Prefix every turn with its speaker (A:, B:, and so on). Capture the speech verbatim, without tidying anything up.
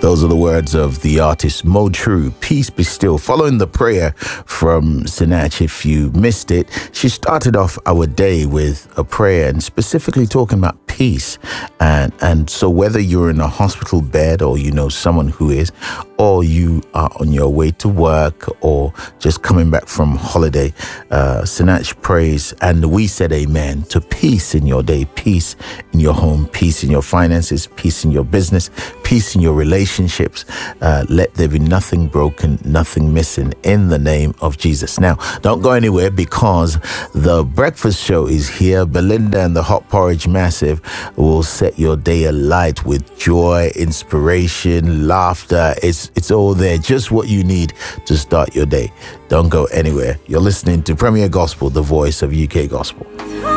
A: Those are the words of the artist Mo True. Peace be still. Following the prayer from Sinach, if you missed it, she started off our day with a prayer and specifically talking about peace. And, and so whether you're in a hospital bed or you know someone who is, or you are on your way to work or just coming back from holiday, uh, Sinach prays and we said amen to peace in your day, peace in your home, peace in your finances, peace in your business, peace in your relationships. Uh, let there be nothing broken, nothing missing in the name of Jesus. Now, don't go anywhere because the breakfast show is here. Belinda and the Hot Porridge Massive will set your day alight with joy, inspiration, laughter. It's it's all there, just what you need to start your day. Don't go anywhere. You're listening to Premier Gospel, the voice of U K Gospel.